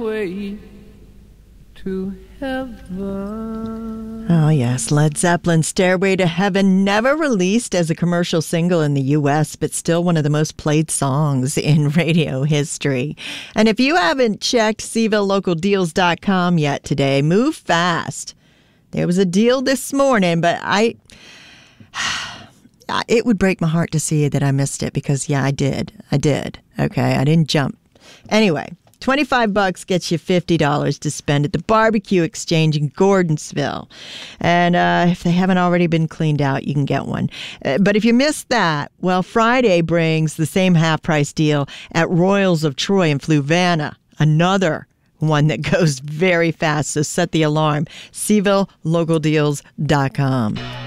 Way to heaven. Oh, yes. Led Zeppelin's Stairway to Heaven, never released as a commercial single in the U.S., but still one of the most played songs in radio history. And if you haven't checked SeavilleLocalDeals.com yet today, move fast. There was a deal this morning, but it would break my heart to see that I missed it because, yeah, I did. Okay, I didn't jump. Anyway. $25 gets you $50 to spend at the Barbecue Exchange in Gordonsville. And if they haven't already been cleaned out, you can get one. But if you missed that, well, Friday brings the same half-price deal at Royals of Troy in Fluvanna. Another one that goes very fast, so set the alarm. SeavilleLocalDeals.com.